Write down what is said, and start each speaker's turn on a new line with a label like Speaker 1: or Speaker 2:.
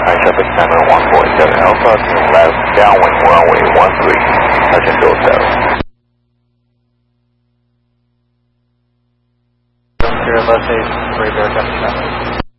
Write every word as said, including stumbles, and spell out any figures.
Speaker 1: Hi Traffic Center one four seven Alpha to left downwind runway one three, touch and go south.
Speaker 2: Zero left eight, Great Bear, traffic traffic.